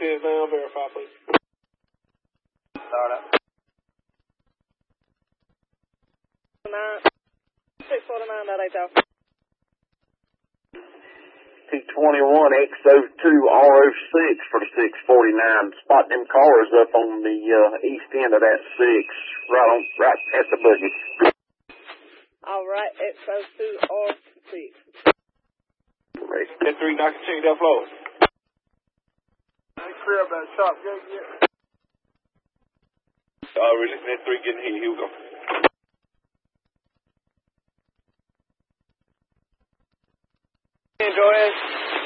GPS down, verify, please. Start up. 649.80. 221XO2RO6 for the 649. Spot them cars up on the east end of that 6, right at the buggy. All right, XO2R6. Right. Net 3, now continue that flow. Ain't clear up that shop gate yet. Release net 3, getting here. Here we go. Enjoy it.